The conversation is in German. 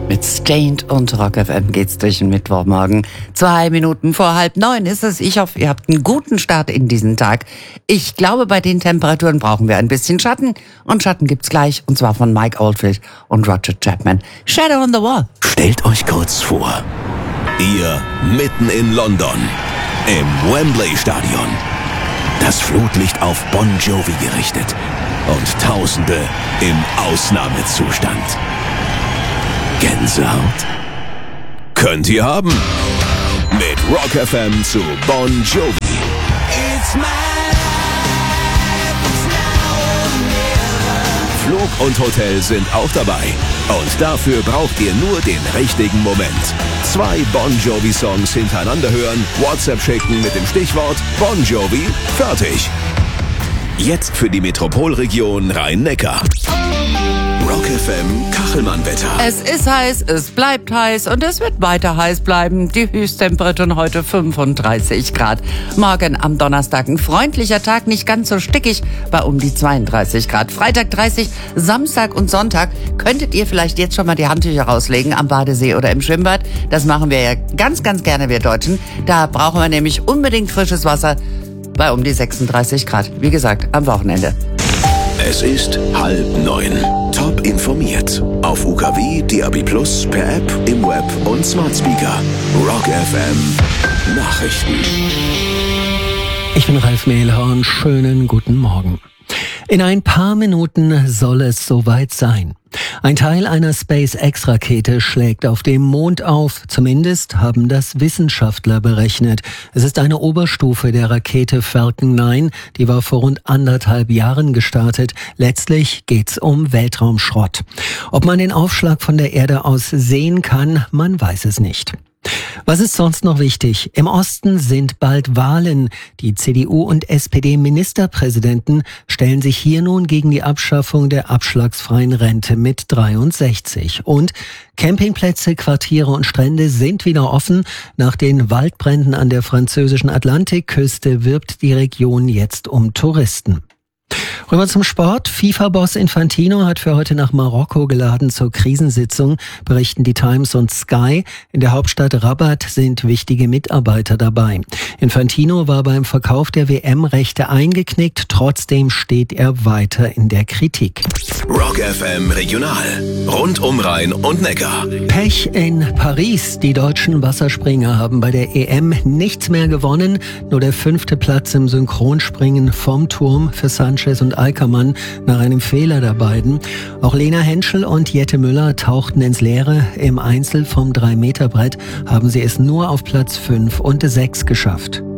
Mit Stained und Rock FM geht's durch den Mittwochmorgen. 2 Minuten vor 8:30 ist es. Ich hoffe, ihr habt einen guten Start in diesen Tag. Ich glaube, bei den Temperaturen brauchen wir ein bisschen Schatten. Und Schatten gibt's gleich. Und zwar von Mike Oldfield und Roger Chapman. Shadow on the Wall. Stellt euch kurz vor, ihr mitten in London, im Wembley-Stadion. Das Flutlicht auf Bon Jovi gerichtet. Und Tausende im Ausnahmezustand. Gänsehaut? Könnt ihr haben. Mit Rock FM zu Bon Jovi. It's my life, it's now or never. Flug und Hotel sind auch dabei. Und dafür braucht ihr nur den richtigen Moment. 2 Bon Jovi-Songs hintereinander hören, WhatsApp schicken mit dem Stichwort Bon Jovi, fertig. Jetzt für die Metropolregion Rhein-Neckar. Rock FM Kachelmann-Wetter. Es ist heiß, es bleibt heiß und es wird weiter heiß bleiben. Die Höchsttemperaturen heute 35 Grad. Morgen am Donnerstag ein freundlicher Tag, nicht ganz so stickig, bei um die 32 Grad. Freitag 30, Samstag und Sonntag könntet ihr vielleicht jetzt schon mal die Handtücher rauslegen am Badesee oder im Schwimmbad. Das machen wir ja ganz, ganz gerne, wir Deutschen. Da brauchen wir nämlich unbedingt frisches Wasser bei um die 36 Grad. Wie gesagt, am Wochenende. Es ist 8:30. Top informiert. Auf UKW, DAB+, per App, im Web und Smart Speaker. Rock FM Nachrichten. Ich bin Ralf Mehlhorn. Schönen guten Morgen. In ein paar Minuten soll es soweit sein. Ein Teil einer SpaceX-Rakete schlägt auf dem Mond auf. Zumindest haben das Wissenschaftler berechnet. Es ist eine Oberstufe der Rakete Falcon 9. Die war vor rund 1,5 Jahren gestartet. Letztlich geht's um Weltraumschrott. Ob man den Aufschlag von der Erde aus sehen kann, man weiß es nicht. Was ist sonst noch wichtig? Im Osten sind bald Wahlen. Die CDU- und SPD-Ministerpräsidenten stellen sich hier nun gegen die Abschaffung der abschlagsfreien Rente mit 63. Und Campingplätze, Quartiere und Strände sind wieder offen. Nach den Waldbränden an der französischen Atlantikküste wirbt die Region jetzt um Touristen. Rüber zum Sport. FIFA-Boss Infantino hat für heute nach Marokko geladen zur Krisensitzung, berichten die Times und Sky. In der Hauptstadt Rabat sind wichtige Mitarbeiter dabei. Infantino war beim Verkauf der WM-Rechte eingeknickt, trotzdem steht er weiter in der Kritik. Rock FM Regional. Rund um Rhein und Neckar. Pech in Paris. Die deutschen Wasserspringer haben bei der EM nichts mehr gewonnen. Nur der 5. Platz im Synchronspringen vom Turm für Sanchez und Alkermann nach einem Fehler der beiden. Auch Lena Henschel und Jette Müller tauchten ins Leere. Im Einzel vom 3-Meter-Brett haben sie es nur auf Platz 5 und 6 geschafft.